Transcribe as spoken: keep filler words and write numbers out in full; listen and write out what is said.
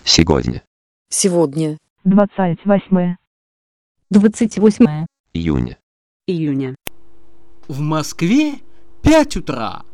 Сегодня. Сегодня. двадцать восьмое. двадцать восьмое Июня. Июня. В Москве пять утра.